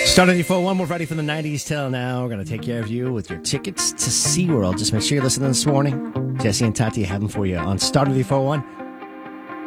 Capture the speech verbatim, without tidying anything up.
Star ninety-four point one, we're ready for the nineties till now. We're going to take care of you with your tickets to SeaWorld. Just make sure you're listening this morning. Jesse and Tati have them for you on Star ninety-four point one.